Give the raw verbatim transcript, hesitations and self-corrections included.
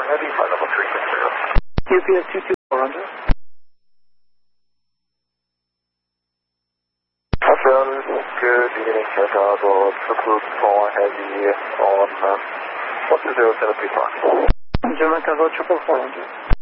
Heavy, flight level three six zero. U P S two two four hundred. Affirmative, good evening, Chicago, Triple Four Heavy on uh, one two zero seven three five. German Cargo triple four hundred.